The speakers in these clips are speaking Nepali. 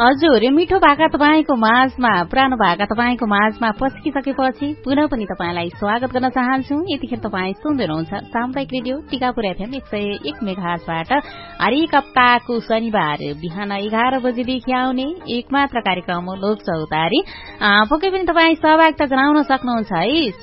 हजुर, यो मिठो भाका तपाईँको माझमा, पुरानो भाका तपाईँको माझमा पस्किसकेपछि पुनः पनि तपाईँलाई स्वागत गर्न चाहन्छु। यतिखेर तपाईँ सुन्दै हुनुहुन्छ सामुदायिक रेडियो टिकापुर एफएम 101 मेगाहर्जबाट हरेक हप्ताको शनिबार बिहान 11 बजेदेखि आउने एकमात्र कार्यक्रम हो लोक चौतारी। पक्कै पनि तपाईँ सहभागिता जनाउन सक्नुहुन्छ है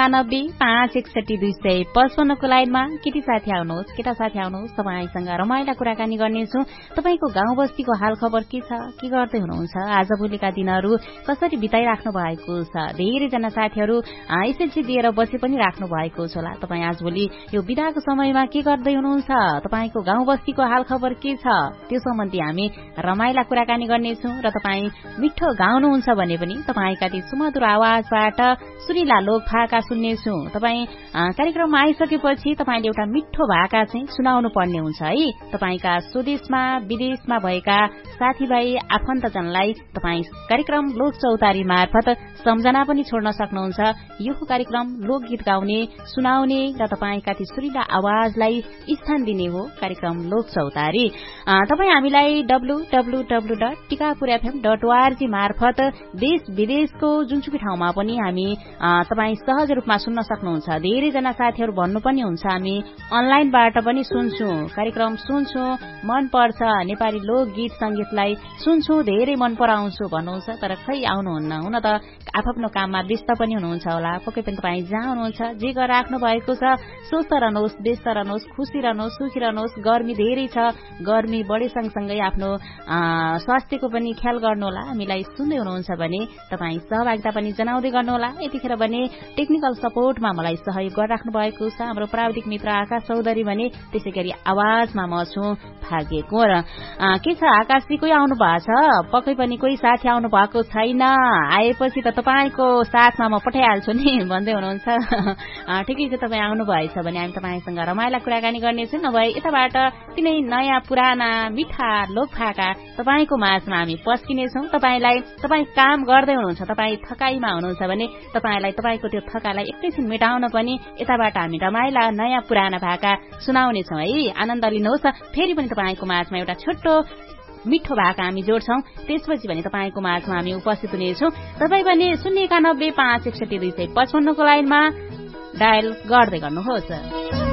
091-561-255 को लाइनमा। केटी साथी आउनुहोस्, केटा साथी आउनुहोस्, तपाईँसँग रमाइला कुराकानी गर्नेछु। तपाईँको गाउँ बस्तीको हाल खबर के छ, के गर्दै हुनुहुन्छ, आजभोलिका दिनहरू कसरी बिताइराख्नु भएको छ। धेरैजना साथीहरू एसएलसी दिएर बसे पनि राख्नु भएको छ होला। तपाईँ आजभोलि यो बिदाको समयमा के गर्दै हुनुहुन्छ, तपाईँको गाउँ बस्तीको हाल खबर के छ, त्यो सम्बन्धी हामी रमाइला कुराकानी गर्नेछौँ। र तपाईँ मिठो गाउनुहुन्छ भने पनि तपाईँका ती सुमधुर आवाजबाट सुनिला लोक भाका सुन्नेछौँ। तपाईँ कार्यक्रममा आइसकेपछि तपाईँले एउटा मिठो भाका चाहिँ सुनाउनु पर्ने हुन्छ है। तपाईँका स्वदेशमा विदेशमा भएका साथीभाइ आफन्तजनलाई तपाईँ कार्यक्रम लोक चौतारी मार्फत सम्झना पनि छोड्न सक्नुहुन्छ। यो कार्यक्रम लोकगीत गाउने, सुनाउने र तपाईँका ती सुरिला आवाजलाई स्थान दिने हो कार्यक्रम लोक चौतारी। तपाईँ हामीलाई www.tikapurfm.org मार्फत देश विदेशको जुनसुकै ठाउँमा पनि हामी तपाईँ सहज रूपमा सुन्न सक्नुहुन्छ। धेरैजना साथीहरू भन्नु पनि हुन्छ हामी अनलाइनबाट पनि सुन्छौँ, कार्यक्रम सुन्छौँ, मन पर्छ, नेपाली लोकगीत संगीतलाई सुन्छौँ, धेरै मन पराउँछु भन्नुहुन्छ, तर खै आउनुहुन्न। हुन त आफ्नो काममा व्यस्त पनि हुनुहुन्छ होला। पक्कै पनि तपाईँ जहाँ हुनुहुन्छ, जे गरिराख्नु भएको छ, स्वस्थ रहनुहोस्, व्यस्त रहनुहोस्, खुसी रहनुहोस्, सुखी रहनुहोस्। गर्मी धेरै छ, गर्मी बढे सँगसँगै आफ्नो स्वास्थ्यको पनि ख्याल गर्नुहोला। हामीलाई सुन्दै हुनुहुन्छ भने तपाईँ सहभागिता पनि जनाउँदै गर्नुहोला। यतिखेर भने टेक्निकल सपोर्टमा मलाई सहयोग गरिराख्नु भएको छ हाम्रो प्राविधिक मित्र आकाश चौधरी भने, त्यसै गरी आवाजमा म छु भाग्य कोर। के छ आकाशजी, कोही आउनु भएको छ? पक्कै पनि कोही साथी आउनु भएको छैन। आएपछि त तपाईँको साथमा म पठाइहाल्छु नि भन्दै हुनुहुन्छ। ठिकै छ, तपाईँ आउनु भएछ भने हामी तपाईँसँग रमाइला कुराकानी गर्नेछौँ। नभए यताबाट तिनै नयाँ पुराना मिठा लोक भाका तपाईँको माझमा हामी पस्किनेछौँ। तपाईँ काम गर्दै हुनुहुन्छ, तपाईँ थकाइमा हुनुहुन्छ भने तपाईँलाई तपाईँको त्यो थकाइलाई एकैछिन मेटाउन पनि यताबाट हामी रमाइला नयाँ पुराना भाका सुनाउनेछौँ है। आनन्द लिनुहोस्। फेरि पनि तपाईँको माझमा एउटा छोटो मिठो भाका हामी जोड्छौं। त्यसपछि भने तपाईँको माझमा हामी उपस्थित हुनेछौँ। तपाईँ भने 091-561-255 को लाइनमा डायल गर्दै गर्नुहोस्।